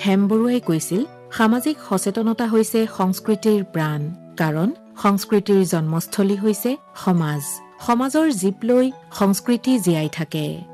হেম বৰুৱাই কৈছিল, সামাজিক সচেতনতা হৈছে সংস্কৃতিৰ প্ৰাণ, কাৰণ সংস্কৃতিৰ জন্মস্থলী হৈছে সমাজ। সমাজৰ জীপ লৈ সংস্কৃতি জীয়াই থাকে।